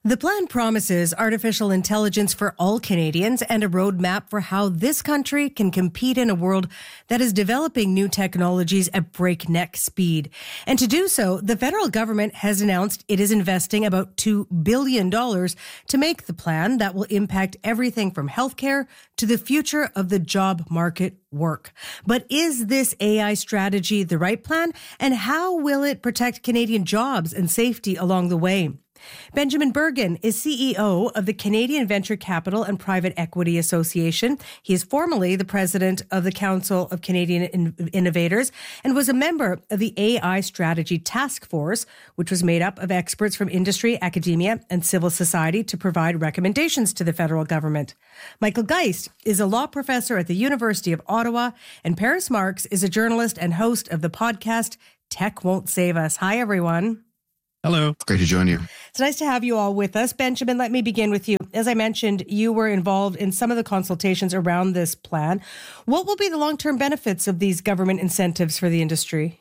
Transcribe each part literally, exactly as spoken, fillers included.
The plan promises artificial intelligence for all Canadians and a roadmap for how this country can compete in a world that is developing new technologies at breakneck speed. And to do so, the federal government has announced it is investing about two billion dollars to make the plan that will impact everything from healthcare to the future of the job market work. But is this A I strategy the right plan? And how will it protect Canadian jobs and safety along the way? Benjamin Bergen is C E O of the Canadian Venture Capital and Private Equity Association. He is formerly the president of the Council of Canadian In- Innovators and was a member of the A I Strategy Task Force, which was made up of experts from industry, academia, and civil society to provide recommendations to the federal government. Michael Geist is a law professor at the University of Ottawa, and Paris Marks is a journalist and host of the podcast Tech Won't Save Us. Hi, everyone. Hello. It's great to join you. It's nice to have you all with us. Benjamin, let me begin with you. As I mentioned, you were involved in some of the consultations around this plan. What will be the long-term benefits of these government incentives for the industry?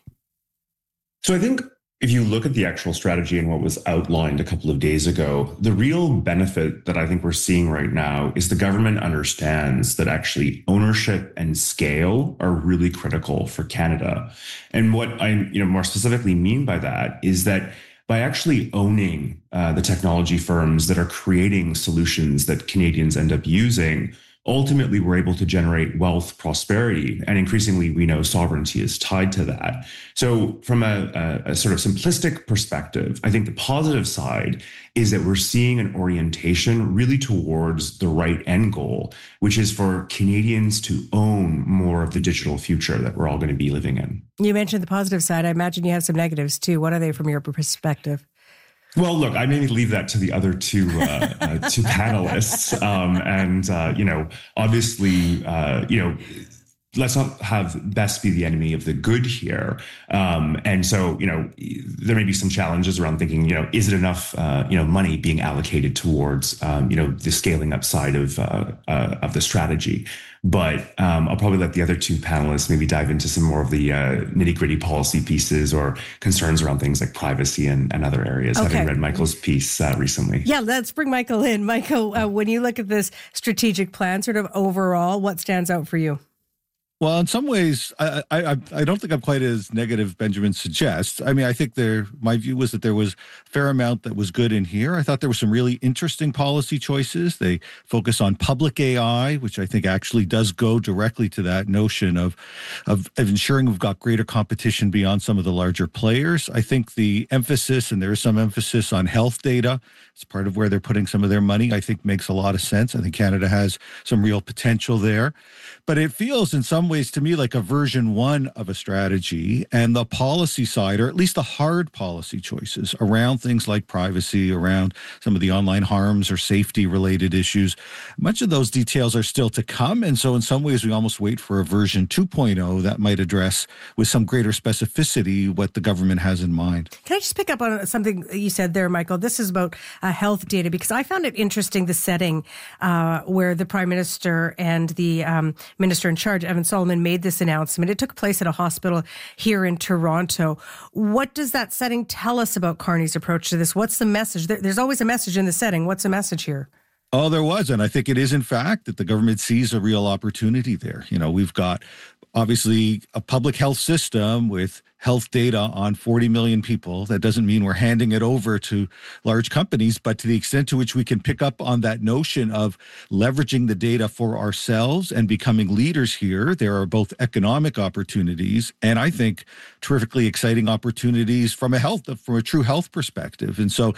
So I think if you look at the actual strategy and what was outlined a couple of days ago, the real benefit that I think we're seeing right now is the government understands that actually ownership and scale are really critical for Canada. And what I you know more specifically mean by that is that by actually owning uh, the technology firms that are creating solutions that Canadians end up using, ultimately we're able to generate wealth, prosperity, and increasingly we know sovereignty is tied to that. So from a, a, a sort of simplistic perspective, I think the positive side is that we're seeing an orientation really towards the right end goal, which is for Canadians to own more of the digital future that we're all going to be living in. You mentioned the positive side. I imagine you have some negatives too. What are they from your perspective? Well, look, I maybe leave that to the other two uh, uh, two panelists, um, and uh, you know, obviously, uh, you know. Let's not have best be the enemy of the good here. Um, and so, you know, there may be some challenges around thinking, you know, is it enough, uh, you know, money being allocated towards, um, you know, the scaling up side of, uh, uh, of the strategy. But um, I'll probably let the other two panelists maybe dive into some more of the uh, nitty gritty policy pieces or concerns around things like privacy and, and other areas, okay. Having read Michael's piece uh, recently. Yeah, let's bring Michael in. Michael, uh, when you look at this strategic plan, sort of overall, what stands out for you? Well, in some ways, I, I I don't think I'm quite as negative Benjamin suggests. I mean, I think there. My view was that there was a fair amount that was good in here. I thought there were some really interesting policy choices. They focus on public A I, which I think actually does go directly to that notion of, of, of ensuring we've got greater competition beyond some of the larger players. I think the emphasis, and there is some emphasis on health data, it's part of where they're putting some of their money, I think makes a lot of sense. I think Canada has some real potential there. But it feels in some ways to me like a version one of a strategy, and the policy side, or at least the hard policy choices around things like privacy, around some of the online harms or safety related issues, much of those details are still to come. And so in some ways, we almost wait for a version two point oh that might address with some greater specificity what the government has in mind. Can I just pick up on something you said there, Michael? This is about uh, health data, because I found it interesting, the setting uh, where the Prime Minister and the um, Minister in charge, Evan Solomon, made this announcement. It took place at a hospital here in Toronto. What does that setting tell us about Carney's approach to this? What's the message? There, there's always a message in the setting. What's the message here? Oh, there was. And I think it is, in fact, that the government sees a real opportunity there. You know, we've got obviously a public health system with health data on forty million people. That doesn't mean we're handing it over to large companies, but to the extent to which we can pick up on that notion of leveraging the data for ourselves and becoming leaders here, there are both economic opportunities and I think terrifically exciting opportunities from a health, from a true health perspective. And so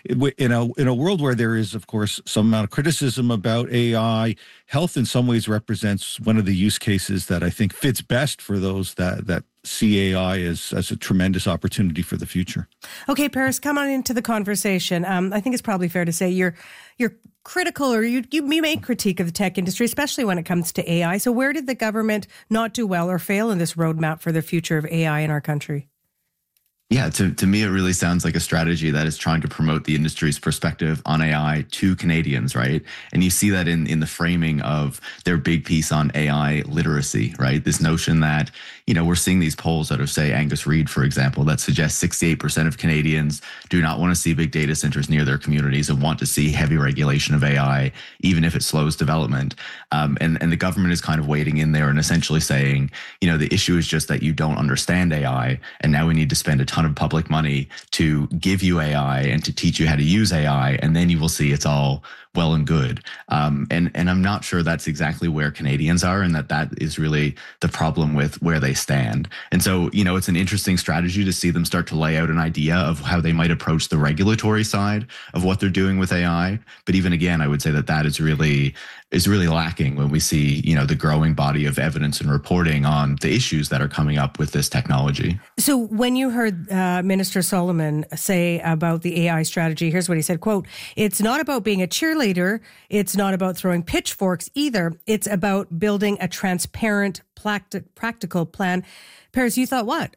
in a, in a world where there is, of course, some amount of criticism about A I, health in some ways represents one of the use cases that I think fits best for those that, that see A I as, as a tremendous opportunity for the future. Okay, Paris, come on into the conversation. Um, I think it's probably fair to say you're you're critical, or you, you make critique of the tech industry, especially when it comes to A I. So where did the government not do well or fail in this roadmap for the future of A I in our country? Yeah, to, to me, it really sounds like a strategy that is trying to promote the industry's perspective on A I to Canadians, right? And you see that in, in the framing of their big piece on A I literacy, right? This notion that, you know, we're seeing these polls out of, say, Angus Reid, for example, that suggest sixty-eight percent of Canadians do not want to see big data centers near their communities and want to see heavy regulation of A I, even if it slows development. Um, and, and the government is kind of wading in there and essentially saying, you know, the issue is just that you don't understand A I, and now we need to spend a ton of public money to give you A I and to teach you how to use A I, and then you will see it's all well and good. Um, and and I'm not sure that's exactly where Canadians are, and that that is really the problem with where they stand. And so, you know, it's an interesting strategy to see them start to lay out an idea of how they might approach the regulatory side of what they're doing with A I. But even again, I would say that that is really is really lacking when we see, you know, the growing body of evidence and reporting on the issues that are coming up with this technology. So when you heard uh, Minister Solomon say about the A I strategy, here's what he said, quote, "It's not about being a cheerleader. It's not about throwing pitchforks either. It's about building a transparent, practi- practical plan." Paris, you thought what?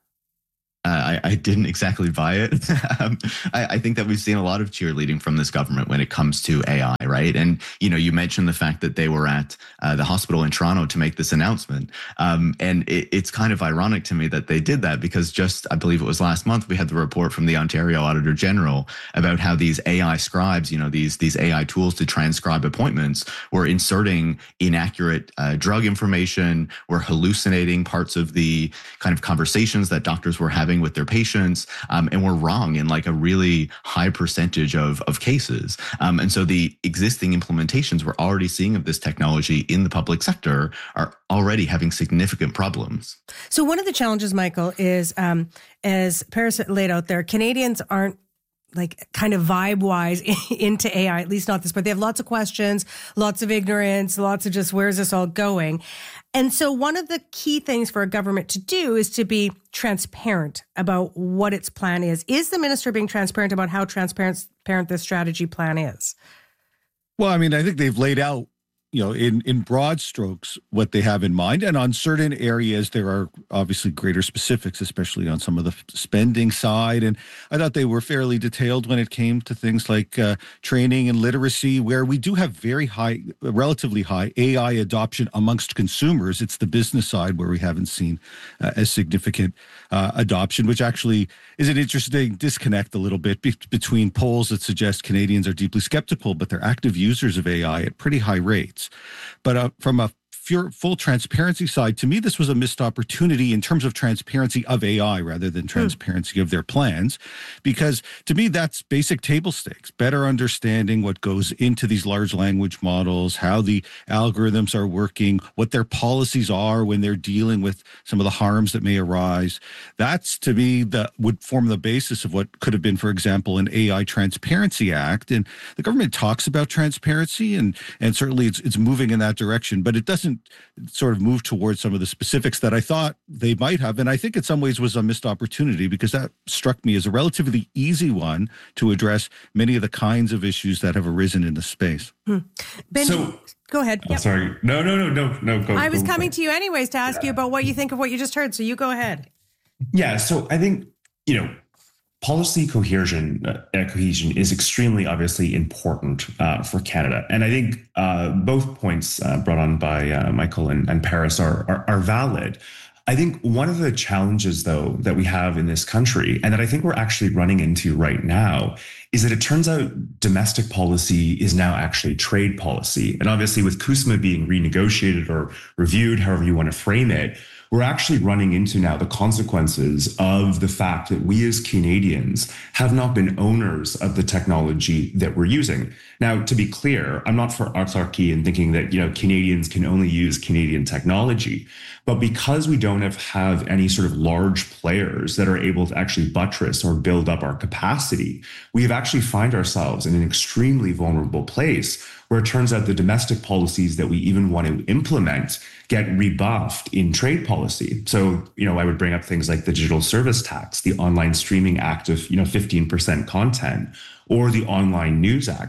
Uh, I, I didn't exactly buy it. um, I, I think that we've seen a lot of cheerleading from this government when it comes to A I, right? And, you know, you mentioned the fact that they were at uh, the hospital in Toronto to make this announcement. Um, and it, it's kind of ironic to me that they did that because just, I believe it was last month, we had the report from the Ontario Auditor General about how these A I scribes, you know, these, these A I tools to transcribe appointments were inserting inaccurate uh, drug information, were hallucinating parts of the kind of conversations that doctors were having with their patients, um, and we're wrong in like a really high percentage of, of cases. Um, and so the existing implementations we're already seeing of this technology in the public sector are already having significant problems. So one of the challenges, Michael, is um, as Paris laid out there, Canadians aren't like kind of vibe-wise into A I, at least not this, but they have lots of questions, lots of ignorance, lots of just where's this all going? And so one of the key things for a government to do is to be transparent about what its plan is. Is the minister being transparent about how transparent this strategy plan is? Well, I mean, I think they've laid out, you know, in, in broad strokes, what they have in mind. And on certain areas, there are obviously greater specifics, especially on some of the spending side. And I thought they were fairly detailed when it came to things like uh, training and literacy, where we do have very high, relatively high A I adoption amongst consumers. It's the business side where we haven't seen uh, as significant uh, adoption, which actually is an interesting disconnect a little bit be- between polls that suggest Canadians are deeply skeptical, but they're active users of A I at pretty high rates. But uh, from a full transparency side, to me, this was a missed opportunity in terms of transparency of A I rather than transparency mm. of their plans, because to me, that's basic table stakes, better understanding what goes into these large language models, how the algorithms are working, what their policies are when they're dealing with some of the harms that may arise. That's, to me, that would form the basis of what could have been, for example, an A I Transparency Act. And the government talks about transparency, and, and certainly it's, it's moving in that direction, but it doesn't sort of move towards some of the specifics that I thought they might have. And I think in some ways was a missed opportunity, because that struck me as a relatively easy one to address many of the kinds of issues that have arisen in the space. Hmm. Ben, so, go ahead. Oh, yep. Sorry. No, no, no, no, no. Go, I was go, coming go. to you anyways to ask yeah. you about what you think of what you just heard. So you go ahead. Yeah. So I think, you know, policy cohesion, uh, cohesion is extremely obviously important uh, for Canada. And I think uh, both points uh, brought on by uh, Michael and, and Paris are, are, are valid. I think one of the challenges, though, that we have in this country, and that I think we're actually running into right now, is that it turns out domestic policy is now actually trade policy. And obviously with CUSMA being renegotiated or reviewed, however you want to frame it, we're actually running into now the consequences of the fact that we as Canadians have not been owners of the technology that we're using. Now, to be clear, I'm not for autarky and thinking that, you know, Canadians can only use Canadian technology. But because we don't have, have any sort of large players that are able to actually buttress or build up our capacity, we have actually find ourselves in an extremely vulnerable place where it turns out the domestic policies that we even want to implement get rebuffed in trade policy. So, you know, I would bring up things like the digital service tax, the online streaming act of, you know, fifteen percent content, or the online news act.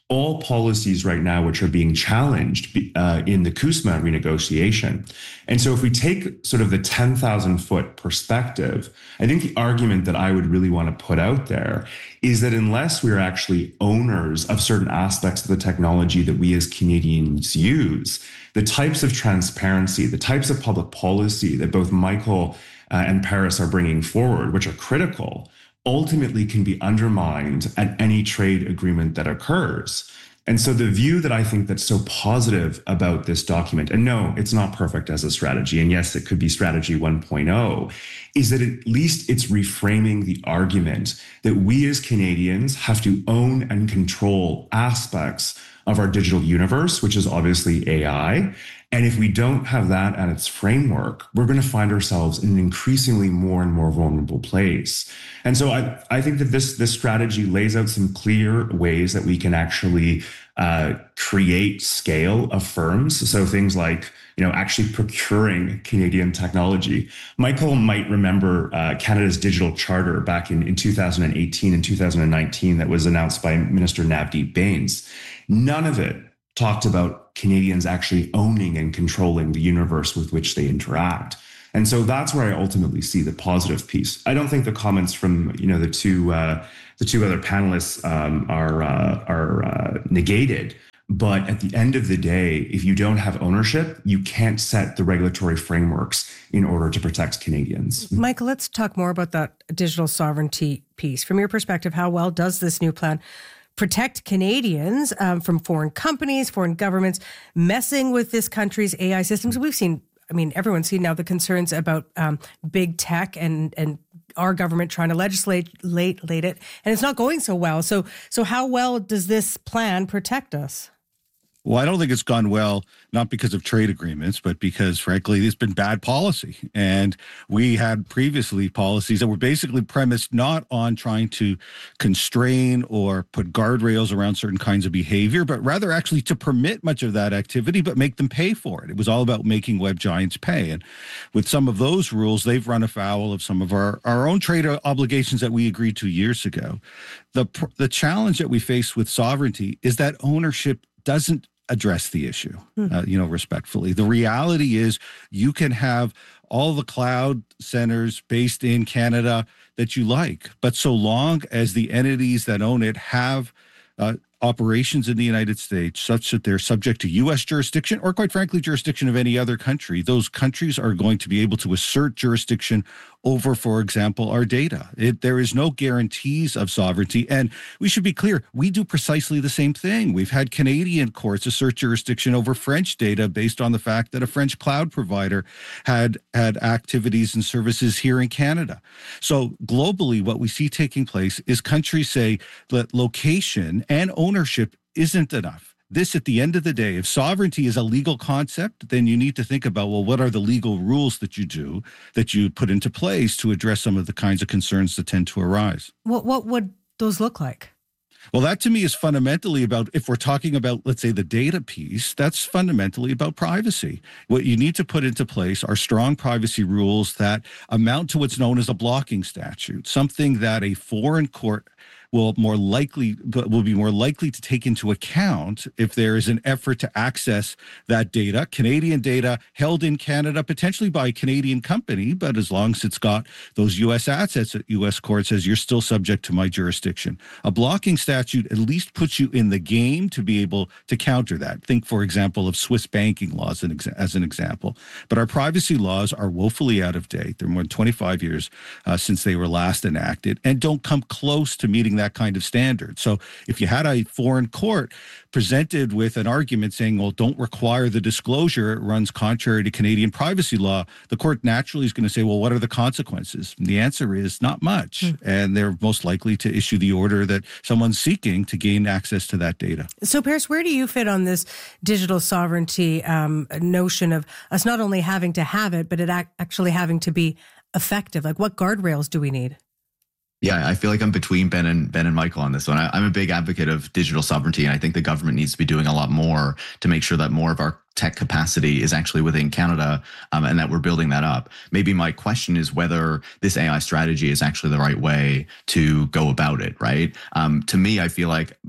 all policies right now which are being challenged uh, in the CUSMA renegotiation. And so if we take sort of the ten thousand foot perspective, I think the argument that I would really want to put out there is that unless we're actually owners of certain aspects of the technology that we as Canadians use, the types of transparency, the types of public policy that both Michael uh, and Paris are bringing forward, which are critical, ultimately can be undermined at any trade agreement that occurs. And so the view that I think that's so positive about this document, and no, it's not perfect as a strategy, and yes, it could be strategy one point oh, is that at least it's reframing the argument that we as Canadians have to own and control aspects of our digital universe, which is obviously A I. And if we don't have that at its framework, we're going to find ourselves in an increasingly more and more vulnerable place. And so I, I think that this, this strategy lays out some clear ways that we can actually uh, create scale of firms. So things like, you know, actually procuring Canadian technology. Michael might remember uh, Canada's digital charter back in, in two thousand eighteen and two thousand nineteen that was announced by Minister Navdeep Bains. None of it talked about Canadians actually owning and controlling the universe with which they interact. And so that's where I ultimately see the positive piece. I don't think the comments from, you know, the two uh, the two other panelists um, are uh, are uh, negated. But at the end of the day, if you don't have ownership, you can't set the regulatory frameworks in order to protect Canadians. Michael, let's talk more about that digital sovereignty piece. From your perspective, how well does this new plan protect Canadians um, from foreign companies, foreign governments messing with this country's A I systems? We've seen, I mean, everyone's seen now the concerns about um, big tech and and our government trying to legislate late, late it, and it's not going so well. So, so how well does this plan protect us? Well, I don't think it's gone well, not because of trade agreements, but because, frankly, it's been bad policy. And we had previously policies that were basically premised not on trying to constrain or put guardrails around certain kinds of behavior, but rather actually to permit much of that activity, but make them pay for it. It was all about making web giants pay. And with some of those rules, they've run afoul of some of our, our own trade obligations that we agreed to years ago. The, the challenge that we face with sovereignty is that ownership doesn't address the issue, uh, you know, respectfully. The reality is you can have all the cloud centers based in Canada that you like, but so long as the entities that own it have uh, operations in the United States such that they're subject to U S jurisdiction or, quite frankly, jurisdiction of any other country, those countries are going to be able to assert jurisdiction over, for example, our data. It, there is no guarantees of sovereignty. And we should be clear, we do precisely the same thing. We've had Canadian courts assert jurisdiction over French data based on the fact that a French cloud provider had, had activities and services here in Canada. So globally, what we see taking place is countries say that location and ownership isn't enough. This, at the end of the day, if sovereignty is a legal concept, then you need to think about, well, what are the legal rules that you do, that you put into place to address some of the kinds of concerns that tend to arise? What, what would those look like? Well, that to me is fundamentally about, if we're talking about, let's say, the data piece, that's fundamentally about privacy. What you need to put into place are strong privacy rules that amount to what's known as a blocking statute, something that a foreign court will more likely will be more likely to take into account if there is an effort to access that data, Canadian data held in Canada, potentially by a Canadian company, but as long as it's got those U S assets, that U S court says you're still subject to my jurisdiction. A blocking statute at least puts you in the game to be able to counter that. Think, for example, of Swiss banking laws as an example. But our privacy laws are woefully out of date. They're more than twenty-five years uh, since they were last enacted and don't come close to meeting that kind of standard. So if you had a foreign court presented with an argument saying, well, don't require the disclosure, it runs contrary to Canadian privacy law, the court naturally is going to say, well, what are the consequences? And the answer is not much. Mm. And they're most likely to issue the order that someone's seeking to gain access to that data. So, Paris, where do you fit on this digital sovereignty um, notion of us not only having to have it, but it ac- actually having to be effective? Like, what guardrails do we need? Yeah, I feel like I'm between Ben and Ben and Michael on this one. I, I'm a big advocate of digital sovereignty, and I think the government needs to be doing a lot more to make sure that more of our tech capacity is actually within Canada, um, and that we're building that up. Maybe my question is whether this A I strategy is actually the right way to go about it, right? Um, to me, I feel like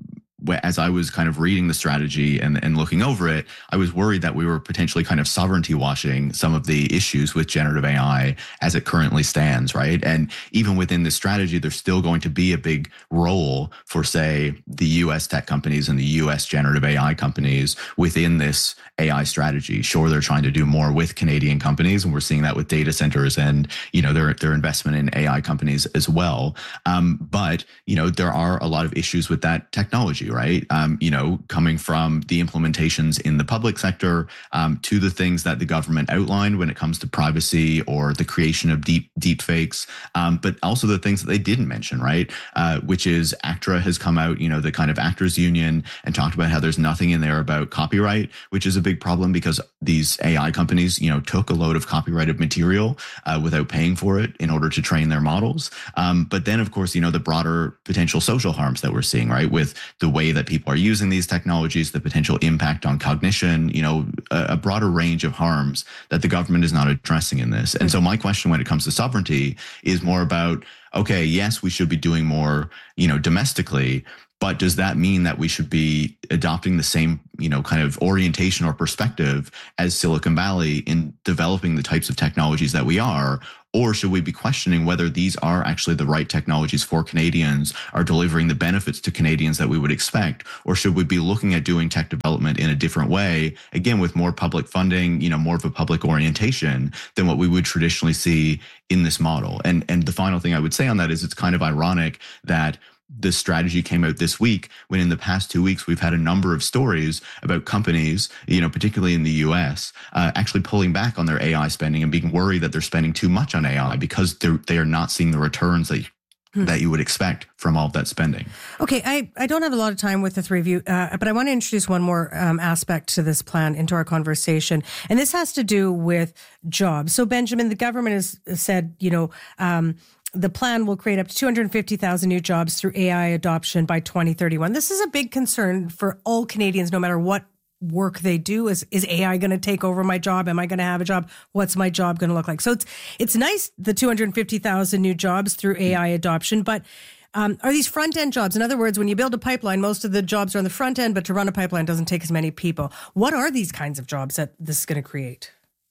as I was kind of reading the strategy and, and looking over it, I was worried that we were potentially kind of sovereignty washing some of the issues with generative A I as it currently stands, right? And even within this strategy, there's still going to be a big role for, say, the U S tech companies and the U S generative A I companies within this A I strategy. Sure, they're trying to do more with Canadian companies, and we're seeing that with data centers and, you know, their their investment in A I companies as well. Um, but, you know, there are a lot of issues with that technology, right? Um, you know, coming from the implementations in the public sector um, to the things that the government outlined when it comes to privacy or the creation of deep deep fakes, um, but also the things that they didn't mention, right? Uh, which is ACTRA has come out, you know, the kind of actors union, and talked about how there's nothing in there about copyright, which is a big problem because these A I companies, you know, took a load of copyrighted material uh, without paying for it in order to train their models. Um, but then, of course, you know, the broader potential social harms that we're seeing, right, with the way that people are using these technologies, the potential impact on cognition, you know, a, a broader range of harms that the government is not addressing in this. And so my question when it comes to sovereignty is more about, okay, yes, we should be doing more, you know, domestically, but does that mean that we should be adopting the same, you know, kind of orientation or perspective as Silicon Valley in developing the types of technologies that we are? Or should we be questioning whether these are actually the right technologies for Canadians, are delivering the benefits to Canadians that we would expect? Or should we be looking at doing tech development in a different way, again, with more public funding, you know, more of a public orientation than what we would traditionally see in this model? And, and the final thing I would say on that is it's kind of ironic that this strategy came out this week when in the past two weeks we've had a number of stories about companies, you know, particularly in the U S, uh, actually pulling back on their A I spending and being worried that they're spending too much on A I because they're they are not seeing the returns that hmm. that you would expect from all of that spending. Okay, I, I don't have a lot of time with the three of you, uh, but I want to introduce one more um, aspect to this plan into our conversation, and this has to do with jobs. So, Benjamin, the government has said, you know, um, the plan will create up to two hundred fifty thousand new jobs through A I adoption by twenty thirty-one. This is a big concern for all Canadians, no matter what work they do. Is is A I going to take over my job? Am I going to have a job? What's my job going to look like? So it's it's nice, the two hundred fifty thousand new jobs through A I adoption, but um, are these front-end jobs? In other words, when you build a pipeline, most of the jobs are on the front end, but to run a pipeline doesn't take as many people. What are these kinds of jobs that this is going to create?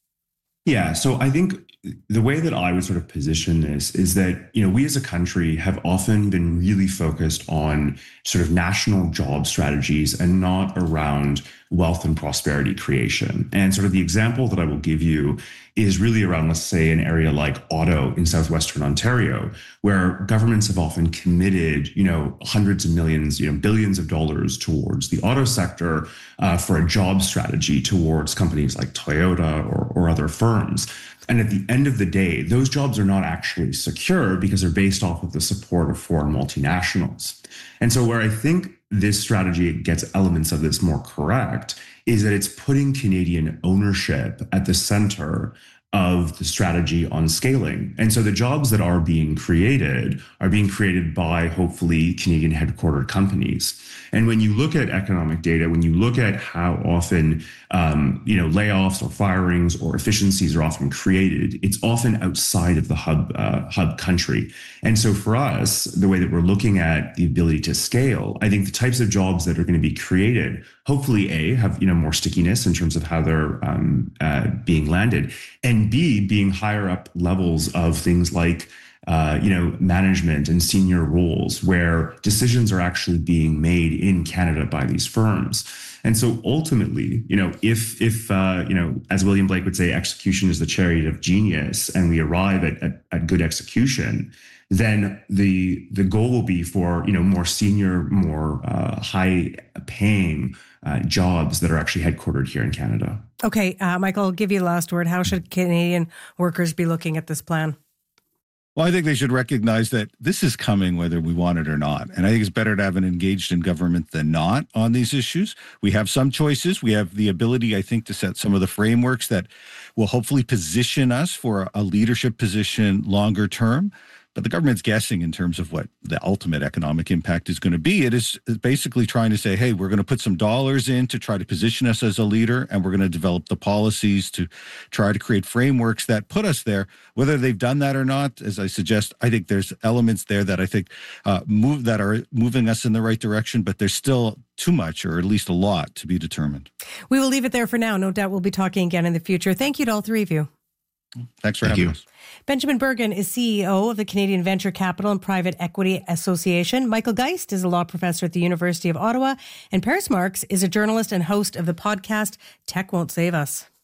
Yeah, so I think the way that I would sort of position this is that, you know, we as a country have often been really focused on sort of national job strategies and not around wealth and prosperity creation. And sort of the example that I will give you is really around, let's say, an area like auto in southwestern Ontario, where governments have often committed, you know, hundreds of millions, you know, billions of dollars towards the auto sector uh, for a job strategy towards companies like Toyota or, or other firms. And at the end of the day, those jobs are not actually secure because they're based off of the support of foreign multinationals. And so where I think this strategy gets elements of this more correct is that it's putting Canadian ownership at the center of the strategy on scaling. And so the jobs that are being created are being created by hopefully Canadian headquartered companies. And when you look at economic data, when you look at how often um, you know, layoffs or firings or efficiencies are often created, it's often outside of the hub uh, hub country. And so for us, the way that we're looking at the ability to scale, I think the types of jobs that are going to be created, hopefully A, have, you know, more stickiness in terms of how they're um, uh, being landed, and B, being higher up levels of things like Uh, you know, management and senior roles where decisions are actually being made in Canada by these firms. And so ultimately, you know, if, if uh, you know, as William Blake would say, execution is the chariot of genius, and we arrive at, at, at good execution, then the the goal will be for, you know, more senior, more uh, high paying uh, jobs that are actually headquartered here in Canada. Okay, uh, Michael, I'll give you the last word. How should Canadian workers be looking at this plan? Well, I think they should recognize that this is coming whether we want it or not. And I think it's better to have an engaged in government than not on these issues. We have some choices. We have the ability, I think, to set some of the frameworks that will hopefully position us for a leadership position longer term. but the government's guessing in terms of what the ultimate economic impact is going to be. It is basically trying to say, hey, we're going to put some dollars in to try to position us as a leader, and we're going to develop the policies to try to create frameworks that put us there. Whether they've done that or not, as I suggest, I think there's elements there that I think uh, move that are moving us in the right direction, but there's still too much, or at least a lot, to be determined. We will leave it there for now. No doubt we'll be talking again in the future. Thank you to all three of you. Thanks for Thank having you. us. Benjamin Bergen is C E O of the Canadian Venture Capital and Private Equity Association. Michael Geist is a law professor at the University of Ottawa. And Paris Marks is a journalist and host of the podcast Tech Won't Save Us.